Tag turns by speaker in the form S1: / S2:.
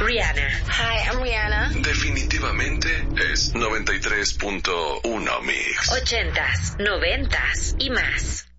S1: Rihanna.
S2: Hi, I'm Rihanna.
S3: Definitivamente es 93.1 Mix.
S1: 80s, 90s y más.